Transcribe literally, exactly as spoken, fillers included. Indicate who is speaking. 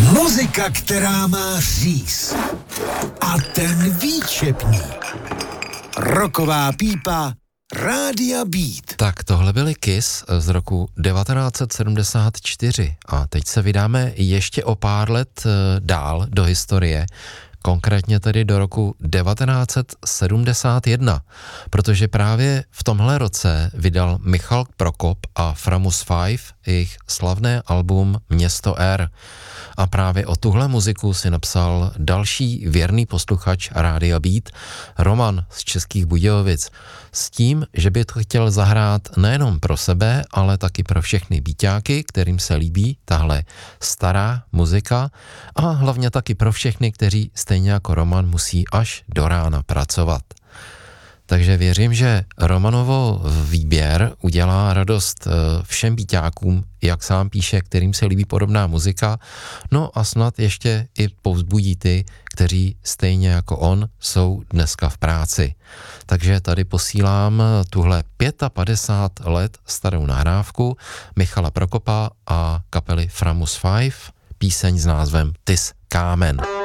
Speaker 1: Muzika, která má říz. A ten výčepník. Rocková pípa Rádia Beat.
Speaker 2: Tak tohle byly Kiss z roku devatenáct set sedmdesát čtyři a teď se vydáme ještě o pár let dál do historie, konkrétně tedy do roku devatenáct set sedmdesát jedna, protože právě v tomhle roce vydal Michal Prokop a Framus Five jejich slavné album Město R. A právě o tuhle muziku si napsal další věrný posluchač Rádia Beat, Roman z Českých Budějovic, s tím, že by to chtěl zahrát nejenom pro sebe, ale taky pro všechny beatáky, kterým se líbí tahle stará muzika a hlavně taky pro všechny, kteří stejně jako Roman musí až do rána pracovat. Takže věřím, že Romanovo výběr udělá radost všem beatákům, jak sám píše, kterým se líbí podobná muzika, no a snad ještě i povzbudí ty, kteří stejně jako on jsou dneska v práci. Takže tady posílám tuhle padesát pět let starou nahrávku Michala Prokopa a kapely Framus Five, píseň s názvem Tys kámen.